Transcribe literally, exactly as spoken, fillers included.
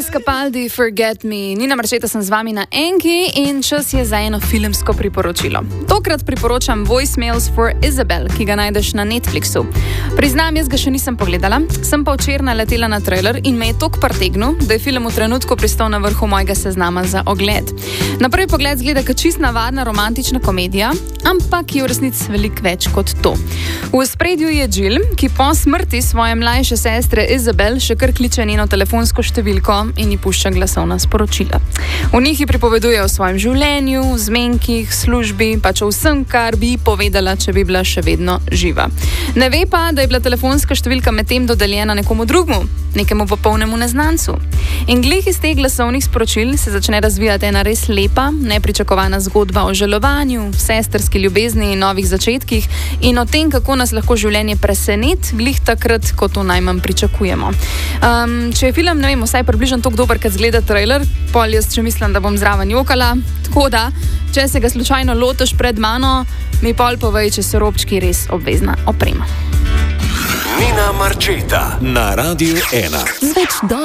Luis Capaldi, Forget Me. Nina Marčeta sem z vami na Enki in čas je za eno filmsko priporočilo. Tokrat priporočam Voicemails for Isabel, ki ga najdeš na Netflixu. Priznam, jaz ga še nisem pogledala, sem pa včeraj naletela na trailer in me je tok pretegnil, da je film v trenutku pristal na vrhu mojega seznama za ogled. Na prvi pogled zgleda kot čist navadna romantična komedija, ampak je v resnici veliko več kot to. V ospredju je Jill, ki po smrti svoje mlajše sestre Isabel še kar kliče njeno telefonsko številko in ji pušča glasovna sporočila. V njih ji pripoveduje o svojem življenju, zmenkih, službi, pač o vsem, kar bi povedala, če bi bila še vedno živa. Ne ve pa, da je bila telefonska številka medtem dodeljena nekomu drugemu, nekemu popolnemu neznancu. In glih iz teh glasovnih sporočil se začne razvijati ena res lepa, nepričakovana zgodba o žalovanju, sestrski ljubezni in novih začetkih in o tem, kako nas lahko življenje preseneti, glih takrat, ko to najmanj pričakujemo. Um, če je film, ne vem, vsaj približno tako dober, kot zgleda trailer, pol jaz še mislim, da bom zraven jokala, tako da, če se ga slučajno lotiš pred mano, mi pol povej, če so robčki res obvezna oprema. Nina Marčeta na Radiu ena.